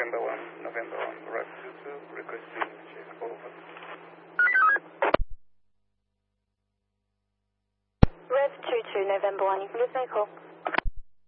November 1, Rev 22, requesting check over. Rev 22, November 1, you can give me a call.